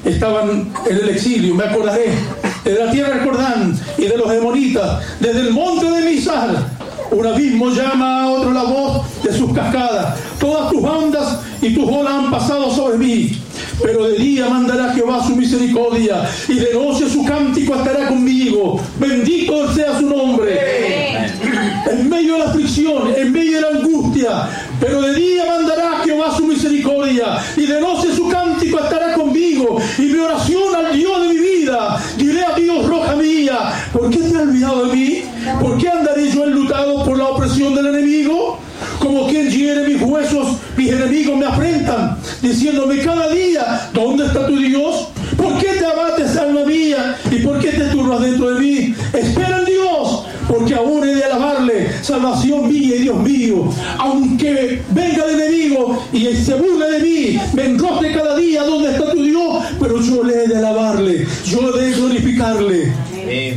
estaban en el exilio. Me acordaré de la tierra del Jordán y de los demonitas, desde el monte de Mizar. Un abismo llama a otro la voz de sus cascadas. Todas tus bandas y tus olas han pasado sobre mí. Pero de día mandará Jehová su misericordia, y de noche su cántico estará conmigo. Bendito sea su nombre. En medio de la aflicción, en medio de la angustia, pero de día mandará Jehová su misericordia, y de noche su cántico estará conmigo. Y mi oración al Dios de mi vida, diré a Dios, roca mía, ¿por qué te has olvidado de mí? ¿Por qué andaré yo enlutado por la opresión del enemigo? Como quien hiere mis huesos, mis enemigos me afrentan, diciéndome cada día, ¿dónde está tu Dios? ¿Por qué te abates, alma mía? ¿Y por qué te turbas dentro de mí? Espera en Dios, porque aún he de alabarle, salvación mía y Dios mío. Aunque venga el enemigo y se burle de mí, me enrostre cada día, ¿dónde está tu Dios? Pero yo le he de alabarle, yo he de glorificarle. Amén.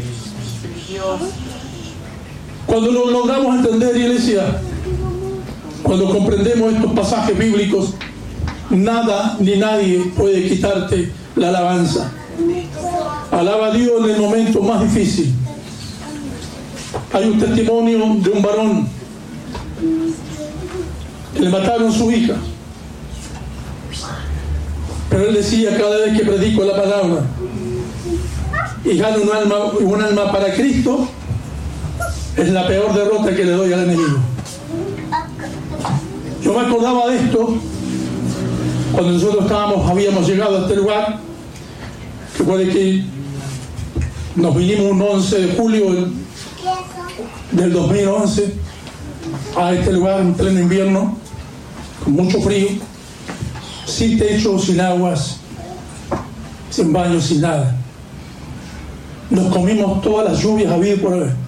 Cuando lo logramos entender, iglesia, cuando comprendemos estos pasajes bíblicos, nada ni nadie puede quitarte la alabanza. Alaba a Dios en el momento más difícil. Hay un testimonio de un varón que le mataron a su hija, pero él decía cada vez que predico la palabra y gano un alma para Cristo, es la peor derrota que le doy al enemigo. Yo me acordaba de esto cuando nosotros habíamos llegado a este lugar. Recuerde que nos vinimos un 11 de julio del 2011 a este lugar en pleno invierno, con mucho frío, sin techo, sin aguas, sin baño, sin nada. Nos comimos todas las lluvias habidas por haber.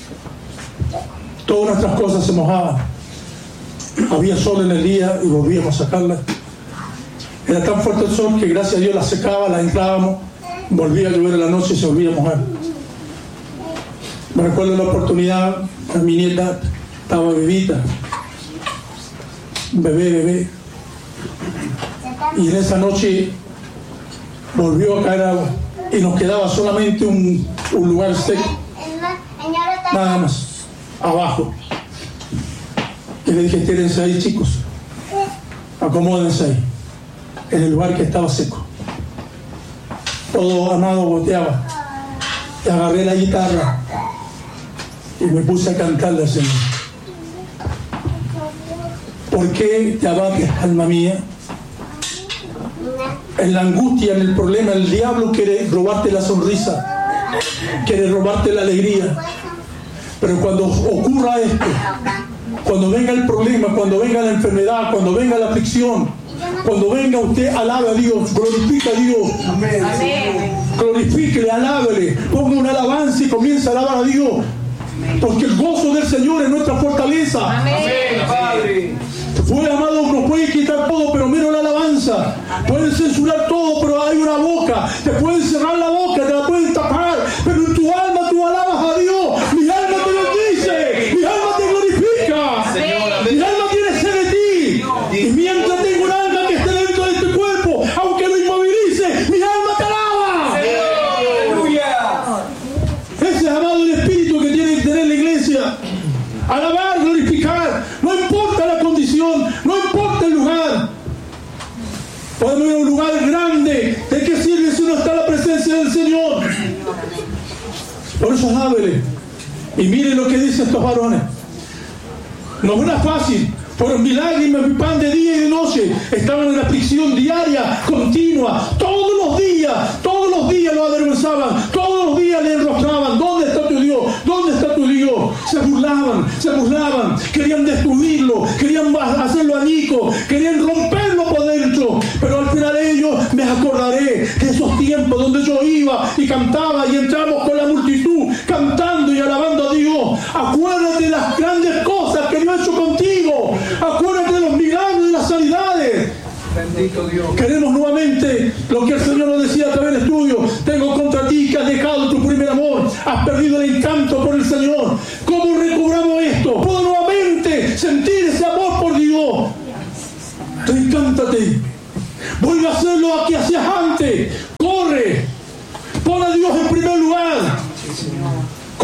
Todas nuestras cosas se mojaban. Había sol en el día y volvíamos a sacarlas. Era tan fuerte el sol que gracias a Dios las secaba, las entrábamos, volvía a llover en la noche y se volvía a mojar. Me recuerdo la oportunidad, mi nieta estaba bebita, bebé, y en esa noche volvió a caer agua y nos quedaba solamente un lugar seco, nada más, abajo. Y le dije, tírense ahí, chicos, acomódense ahí, en el lugar que estaba seco. Todo Amado goteaba. Y agarré la guitarra y me puse a cantarle al Señor. ¿Por qué te abates, alma mía? En la angustia, en el problema, el diablo quiere robarte la sonrisa, quiere robarte la alegría. Pero cuando ocurra esto, cuando venga el problema, cuando venga la enfermedad, cuando venga la aflicción, cuando venga usted, alabe a Dios, glorifica a Dios. Amén. Glorifíquele, alábele, ponga una alabanza y comienza a alabar a Dios. Porque el gozo del Señor es nuestra fortaleza. Amén. Padre. Fue, amado, nos puede quitar todo, pero mira la alabanza. Pueden censurar todo, pero hay una boca. Te pueden cerrar la boca, te la pueden tapar, pero en tu alma tú alabas a Dios. Mi alma te bendice, mi alma te glorifica. Mi alma tiene sed de ti. Y mientras tengo un alma que esté dentro de este cuerpo, aunque lo inmovilice, mi alma te alaba. Ese es, amado, el espíritu que tiene que tener la iglesia. Alabar, glorificar, no importa la condición, no importa el lugar. Podemos ir a un lugar grande. ¿De qué sirve si no está la presencia del Señor? Por eso alábele. Y miren lo que dicen estos varones. No era fácil. Fueron mi lágrima, mi pan de día y de noche. Estaban en aflicción diaria, continua. Todos los días lo avergonzaban. Todos los días le enrostraban. ¿Dónde está tu Dios? ¿Dónde está tu Dios? Se burlaban. Querían destruirlo. Querían hacerlo añico. Querían romperlo por dentro. Pero al final ellos, me acordaré de esos tiempos donde yo iba y cantaba y entramos con la multitud cantando y alabando a Dios. Acuérdate de las grandes cosas que Dios ha hecho contigo. Acuérdate de los milagros y las sanidades. Bendito Dios. Queremos nuevamente lo que el Señor nos decía a través del estudio. Tengo contra ti que has dejado tu primer amor. Has perdido el encanto por el Señor. ¿Cómo recobramos esto? Puedo nuevamente sentir ese amor por Dios. Reencántate. Vuelve a hacer lo que hacías antes.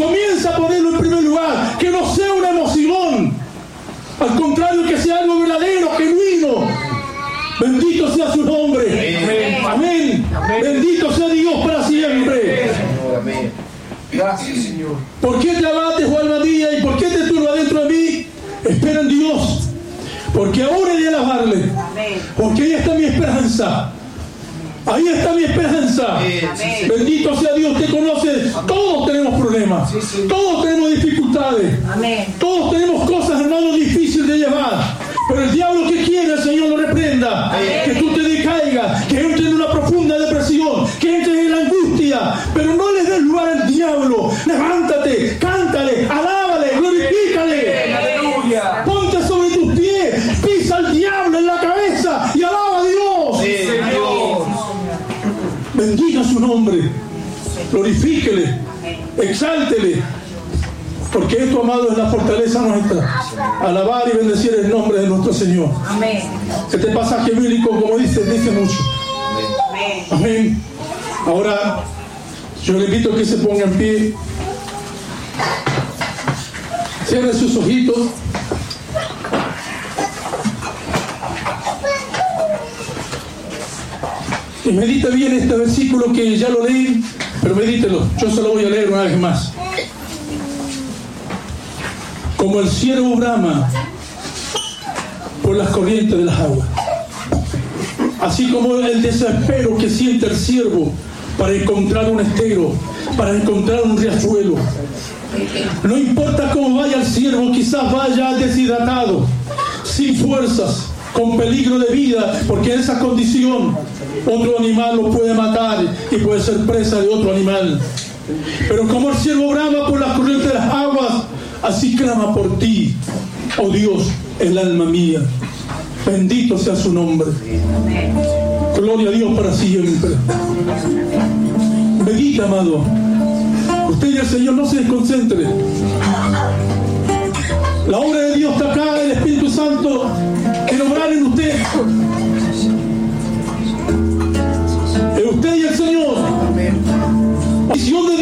Comienza a ponerlo en primer lugar, que no sea una emoción, al contrario, que sea algo verdadero, genuino. Bendito sea su nombre. Amén. Amén. Bendito sea Dios para siempre. Amén. Gracias, Señor. ¿Por qué te abates, oh alma mía, y por qué te turba dentro de mí? Espera en Dios, porque ahora he de alabarle, porque ahí está mi esperanza. Ahí está mi esperanza. Amén. Bendito sea Dios que conoce. Todos tenemos problemas. Todos tenemos dificultades. Amén. Todos tenemos cosas, hermanos, difíciles de llevar. Pero el diablo que quiere, el Señor lo reprenda. Amén. Que tú te decaigas, que entres en una profunda depresión, que entres en la angustia. Pero no le des lugar al diablo. Levántate, cántale, alábale, glorifícale. Aleluya. Ponte sobre tus pies, pisa al diablo en la cabeza y alaba a Dios. Sí, Señor. Bendiga su nombre, glorifíquele, exáltele, porque esto, amado, es la fortaleza nuestra. Alabar y bendecir el nombre de nuestro Señor. Amén. Este pasaje bíblico, como dice mucho. Amén. Amén. Ahora, yo le invito a que se ponga en pie. Cierre sus ojitos. Y medita bien este versículo que ya lo leí, pero medítelo. Yo se lo voy a leer una vez más. Como el ciervo brama por las corrientes de las aguas, así como el desespero que siente el siervo para encontrar un estero, para encontrar un riachuelo. No importa cómo vaya el siervo, quizás vaya deshidratado, sin fuerzas, con peligro de vida, porque en esa condición otro animal lo puede matar y puede ser presa de otro animal. Pero como el siervo brama por las corrientes de las aguas, así clama por ti, oh Dios, el alma mía. Bendito sea su nombre. Gloria a Dios para siempre. Medita, amado. Usted y el Señor, no se desconcentre. La obra de Dios está acá, el Espíritu Santo quiere obrar en usted. En usted y el Señor. Visión de